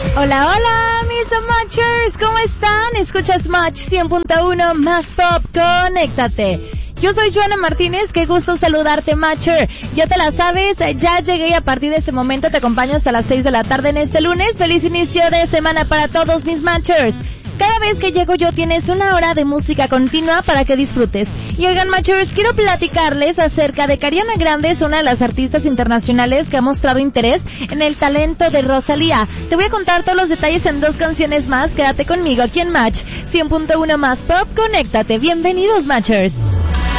Hola, hola, mis Matchers, ¿cómo están? Escuchas Match 100.1 más Pop, conéctate. Yo soy Joana Martínez, qué gusto saludarte, Matcher. Ya te la sabes, ya llegué y a partir de este momento te acompaño hasta las 6 de la tarde en este lunes. Feliz inicio de semana para todos mis Matchers. Cada vez que llego yo tienes una hora de música continua para que disfrutes. Y oigan, Matchers, quiero platicarles acerca de que Ariana Grande es una de las artistas internacionales que ha mostrado interés en el talento de Rosalía. Te voy a contar todos los detalles en 2 canciones más. Quédate conmigo aquí en Match 100.1 más Pop, conéctate. Bienvenidos, Matchers.